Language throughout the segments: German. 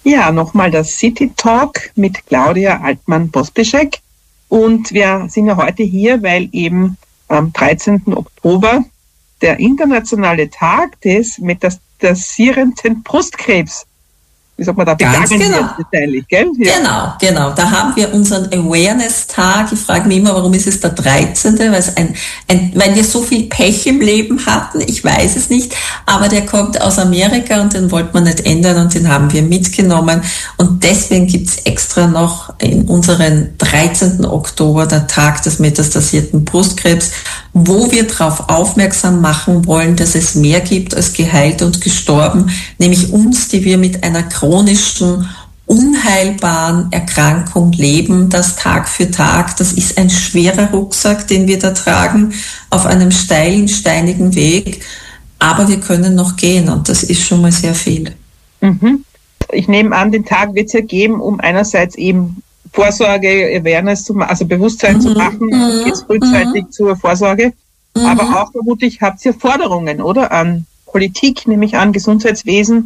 Ja, nochmal das City Talk mit Claudia Altmann-Pospischek. Und wir sind ja heute hier, weil eben am 13. Oktober der internationale Tag des metastasierenden Brustkrebs, wie sagt man da, begangen wird wahrscheinlich, gell? Ja. Genau. Da haben wir unseren Awareness-Tag. Ich frage mich immer, warum ist es der 13., weil wir so viel Pech im Leben hatten, ich weiß es nicht, aber der kommt aus Amerika und den wollte man nicht ändern und den haben wir mitgenommen. Und deswegen gibt's extra noch in unseren 13. Oktober der Tag des metastasierten Brustkrebs, wo wir darauf aufmerksam machen wollen, dass es mehr gibt als geheilt und gestorben, nämlich uns, die wir mit einer chronischen, unheilbaren Erkrankung leben, das Tag für Tag. Das ist ein schwerer Rucksack, den wir da tragen, auf einem steilen, steinigen Weg. Aber wir können noch gehen und das ist schon mal sehr viel. Ich nehme an, den Tag wird es ja geben, um einerseits eben Vorsorge, Awareness zu machen, also Bewusstsein zu machen, jetzt frühzeitig zur Vorsorge. Aber auch vermutlich habt ihr Forderungen, oder? An Politik, nehme ich an, Gesundheitswesen.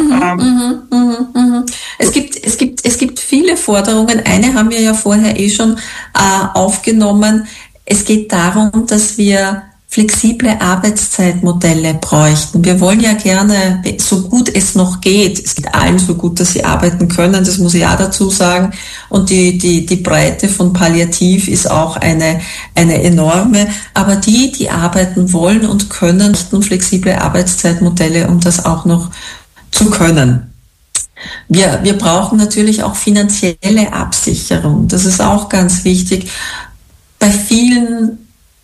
Es gibt viele Forderungen. Eine haben wir ja vorher schon aufgenommen. Es geht darum, dass wir flexible Arbeitszeitmodelle bräuchten. Wir wollen ja gerne, so gut es noch geht, es geht allen so gut, dass sie arbeiten können, das muss ich auch dazu sagen. Und die Breite von Palliativ ist auch eine enorme. Aber die arbeiten wollen und können, flexible Arbeitszeitmodelle, um das auch noch zu können. Wir brauchen natürlich auch finanzielle Absicherung. Das ist auch ganz wichtig. Bei vielen,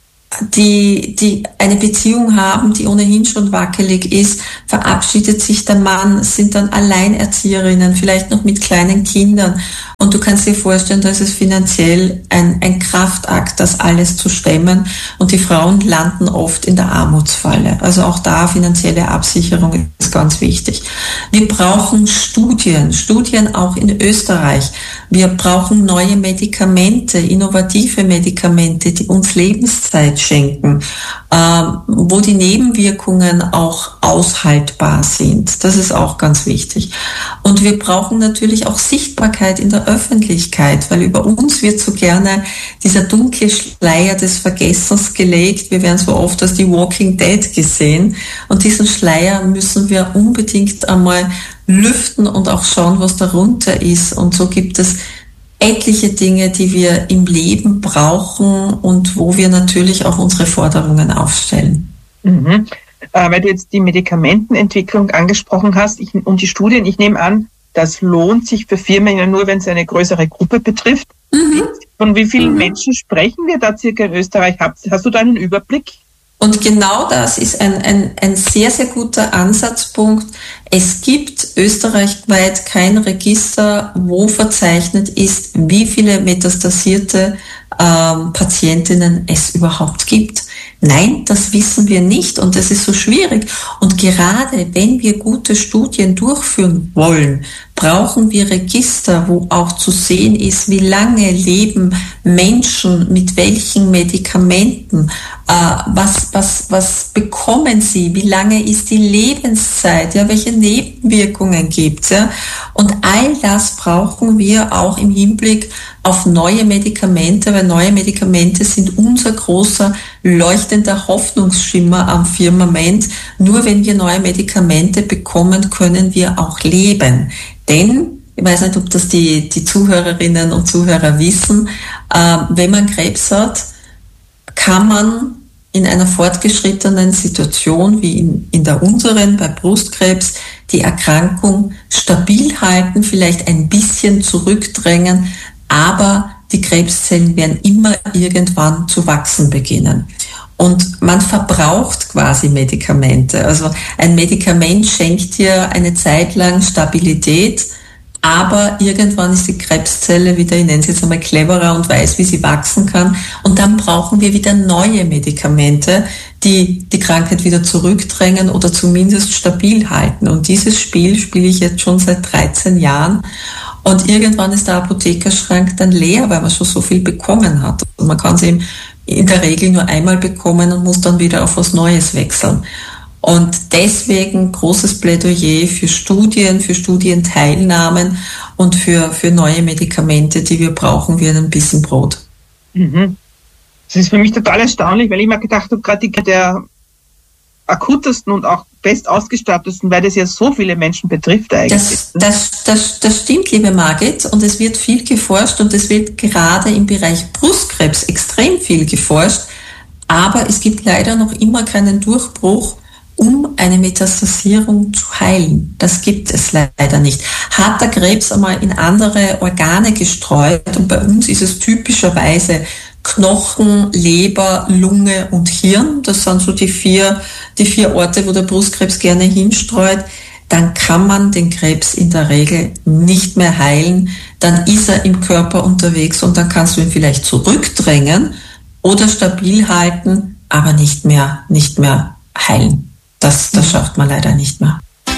die eine Beziehung haben, die ohnehin schon wackelig ist, verabschiedet sich der Mann, sind dann Alleinerzieherinnen, vielleicht noch mit kleinen Kindern. Und du kannst dir vorstellen, da ist es finanziell ein Kraftakt, das alles zu stemmen. Und die Frauen landen oft in der Armutsfalle. Also auch da finanzielle Absicherung ist ganz wichtig. Wir brauchen Studien auch in Österreich. Wir brauchen neue Medikamente, innovative Medikamente, die uns Lebenszeit schenken, wo die Nebenwirkungen auch aushaltbar sind. Das ist auch ganz wichtig. Und wir brauchen natürlich auch Sichtbarkeit in der Öffentlichkeit, weil über uns wird so gerne dieser dunkle Schleier des Vergessens gelegt. Wir werden so oft als die Walking Dead gesehen und diesen Schleier müssen wir unbedingt einmal lüften und auch schauen, was darunter ist. Und so gibt es etliche Dinge, die wir im Leben brauchen und wo wir natürlich auch unsere Forderungen aufstellen. Weil du jetzt die Medikamentenentwicklung angesprochen hast und die Studien, ich nehme an, das lohnt sich für Firmen ja nur, wenn es eine größere Gruppe betrifft. Von wie vielen Menschen sprechen wir da circa in Österreich? Hast du da einen Überblick? Und genau das ist ein sehr, sehr guter Ansatzpunkt. Es gibt österreichweit kein Register, wo verzeichnet ist, wie viele metastasierte Patientinnen es überhaupt gibt. Nein, das wissen wir nicht und das ist so schwierig. Und gerade wenn wir gute Studien durchführen wollen, brauchen wir Register, wo auch zu sehen ist, wie lange leben Menschen mit welchen Medikamenten, was bekommen sie, wie lange ist die Lebenszeit, ja, welche Nebenwirkungen gibt's, ja. Und all das brauchen wir auch im Hinblick auf neue Medikamente, weil neue Medikamente sind unser großer leuchtender Hoffnungsschimmer am Firmament. Nur wenn wir neue Medikamente bekommen, können wir auch leben. Denn, ich weiß nicht, ob das die Zuhörerinnen und Zuhörer wissen, wenn man Krebs hat, kann man in einer fortgeschrittenen Situation wie in der unseren, bei Brustkrebs, die Erkrankung stabil halten, vielleicht ein bisschen zurückdrängen, aber die Krebszellen werden immer irgendwann zu wachsen beginnen. Und man verbraucht quasi Medikamente. Also ein Medikament schenkt dir eine Zeit lang Stabilität, aber irgendwann ist die Krebszelle wieder, ich nenne es jetzt einmal, cleverer und weiß, wie sie wachsen kann. Und dann brauchen wir wieder neue Medikamente, die die Krankheit wieder zurückdrängen oder zumindest stabil halten. Und dieses Spiel spiele ich jetzt schon seit 13 Jahren. Und irgendwann ist der Apothekerschrank dann leer, weil man schon so viel bekommen hat. Und man kann es eben in der Regel nur einmal bekommen und muss dann wieder auf was Neues wechseln. Und deswegen großes Plädoyer für Studien, für Studienteilnahmen und für neue Medikamente, die wir brauchen, wie einen Bissen Brot. Mhm. Das ist für mich total erstaunlich, weil ich mir gedacht habe, gerade der akutesten und auch best ausgestattetsten, weil das ja so viele Menschen betrifft eigentlich. Das stimmt, liebe Margit, und es wird viel geforscht und es wird gerade im Bereich Brustkrebs extrem viel geforscht, aber es gibt leider noch immer keinen Durchbruch, um eine Metastasierung zu heilen. Das gibt es leider nicht. Hat der Krebs einmal in andere Organe gestreut, und bei uns ist es typischerweise Knochen, Leber, Lunge und Hirn, das sind so die vier Orte, wo der Brustkrebs gerne hinstreut, dann kann man den Krebs in der Regel nicht mehr heilen. Dann ist er im Körper unterwegs und dann kannst du ihn vielleicht zurückdrängen oder stabil halten, aber nicht mehr heilen. Das schafft man leider nicht mehr.